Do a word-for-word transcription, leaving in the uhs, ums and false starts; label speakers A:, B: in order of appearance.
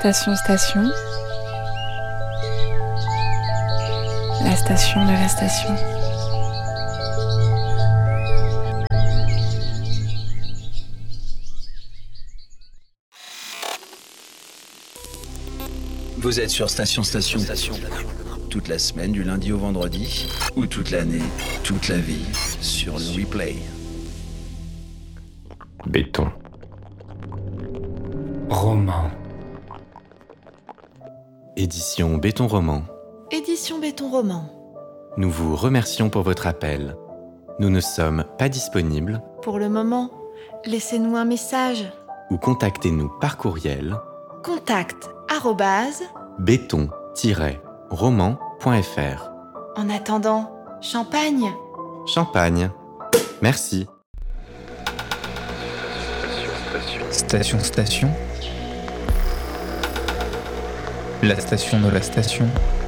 A: Station Station. La station de la station.
B: Vous êtes sur Station Station. Station. Toute la semaine, du lundi au vendredi, ou toute l'année, toute la vie, sur le replay.
C: Béton. Roman.
D: Édition Béton Roman.
E: Édition Béton Roman.
D: Nous vous remercions pour votre appel. Nous ne sommes pas disponibles.
E: Pour le moment, laissez-nous un message.
D: Ou contactez-nous par courriel.
E: Contact arrobase
D: béton-roman point f r.
E: En attendant, champagne.
D: Champagne. Merci.
F: Station Station. La station de la station.